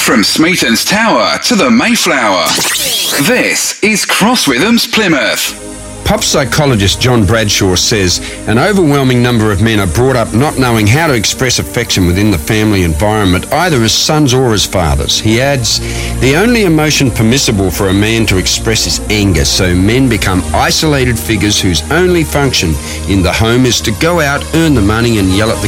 From Smeaton's Tower to the Mayflower, this is Cross Rhythms Plymouth. Pop psychologist John Bradshaw says an overwhelming number of men are brought up not knowing how to express affection within the family environment, either as sons or as fathers. He adds, the only emotion permissible for a man to express is anger, so men become isolated figures whose only function in the home is to go out, earn the money and yell at the